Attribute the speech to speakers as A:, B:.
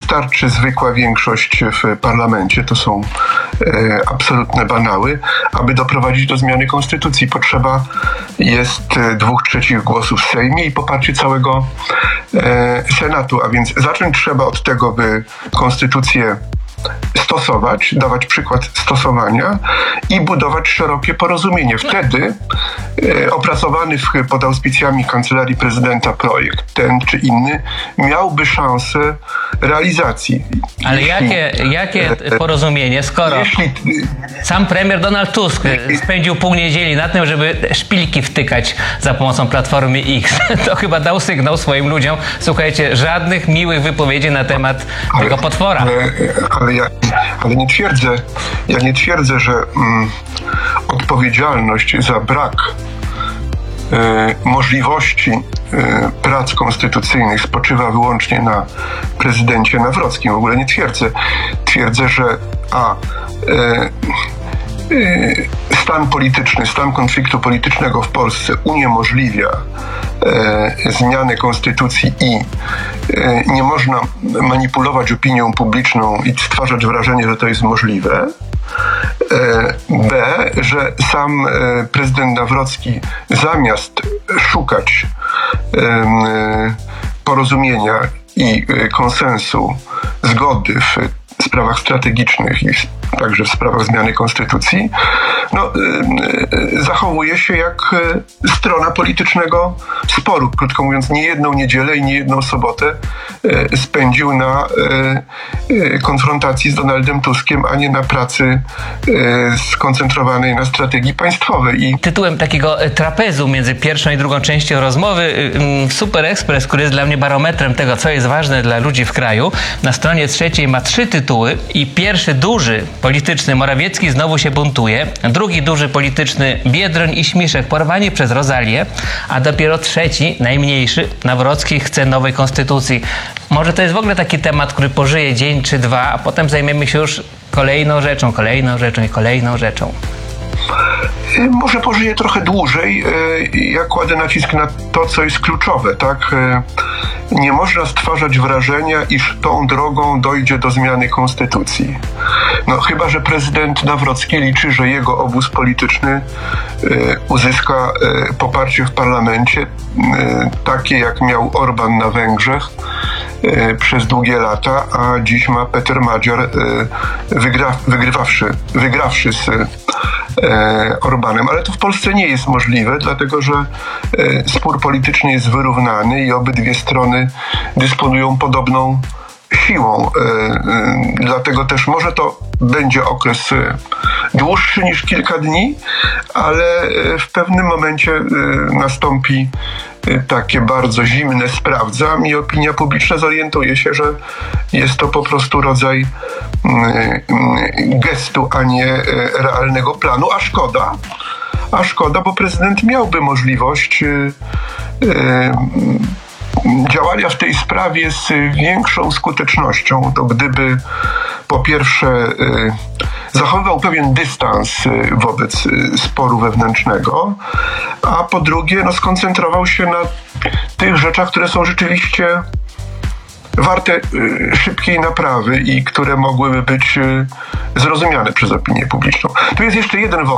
A: wystarczy zwykła większość w parlamencie, to są absolutne banały. Aby doprowadzić do zmiany konstytucji, potrzeba jest 2/3 głosów w Sejmie i poparcie całego Senatu, a więc zacząć trzeba od tego, by konstytucję stosować, dawać przykład stosowania i budować szerokie porozumienie. Wtedy opracowany pod auspicjami Kancelarii Prezydenta projekt, ten czy inny, miałby szansę realizacji.
B: Ale jakie porozumienie, skoro sam premier Donald Tusk spędził pół niedzieli na tym, żeby szpilki wtykać za pomocą Platformy X, to chyba dał sygnał swoim ludziom: słuchajcie, żadnych miłych wypowiedzi na temat tego potwora.
A: Ale nie twierdzę, że odpowiedzialność za brak możliwości prac konstytucyjnych spoczywa wyłącznie na prezydencie Nawrockim. W ogóle nie twierdzę. Twierdzę, że stan polityczny, stan konfliktu politycznego w Polsce uniemożliwia zmianę konstytucji i nie można manipulować opinią publiczną i stwarzać wrażenie, że to jest możliwe. B, że sam prezydent Nawrocki zamiast szukać porozumienia i konsensu, zgody w sprawach strategicznych i także w sprawach zmiany konstytucji, zachowuje się jak strona politycznego sporu. Krótko mówiąc, nie jedną niedzielę i nie jedną sobotę spędził na konfrontacji z Donaldem Tuskiem, a nie na pracy skoncentrowanej na strategii państwowej.
B: Tytułem takiego trapezu między pierwszą i drugą częścią rozmowy Super Express, który jest dla mnie barometrem tego, co jest ważne dla ludzi w kraju, na stronie 3 ma 3 tytuły i pierwszy duży polityczny: Morawiecki znowu się buntuje. Drugi duży polityczny: Biedroń i Śmiszek porwani przez Rozalię. A dopiero trzeci, najmniejszy: Nawrocki chce nowej konstytucji. Może to jest w ogóle taki temat, który pożyje dzień czy dwa, a potem zajmiemy się już kolejną rzeczą i kolejną rzeczą.
A: Może pożyje trochę dłużej. Ja kładę nacisk na to, co jest kluczowe, tak? Nie można stwarzać wrażenia, iż tą drogą dojdzie do zmiany konstytucji. Chyba że prezydent Nawrocki liczy, że jego obóz polityczny uzyska poparcie w parlamencie, takie jak miał Orban na Węgrzech przez długie lata, a dziś ma Peter Magyar, wygrawszy z Orbanem. Ale to w Polsce nie jest możliwe, dlatego że spór polityczny jest wyrównany i obydwie strony dysponują podobną siłą. Dlatego też może to będzie okres dłuższy niż kilka dni, ale w pewnym momencie nastąpi takie bardzo zimne sprawdzam i opinia publiczna zorientuje się, że jest to po prostu rodzaj gestu, a nie realnego planu. A szkoda, bo prezydent miałby możliwość działania w tej sprawie z większą skutecznością. To gdyby po pierwsze zachowywał pewien dystans wobec sporu wewnętrznego, a po drugie skoncentrował się na tych rzeczach, które są rzeczywiście warte szybkiej naprawy i które mogłyby być zrozumiane przez opinię publiczną. Tu jest jeszcze jeden wątek.